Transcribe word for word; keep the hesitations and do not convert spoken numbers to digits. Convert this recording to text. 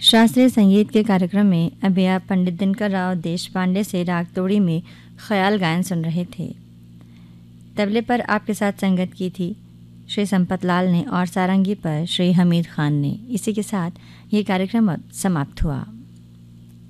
शास्त्रीय संगीत के कार्यक्रम में अभी आप पंडित दिनकर राव देशपांडे से राग तोड़ी में ख्याल गायन सुन रहे थे। तबले पर आपके साथ संगत की थी श्री संपत लाल ने और सारंगी पर श्री हमीद खान ने। इसी के साथ ये कार्यक्रम समाप्त हुआ।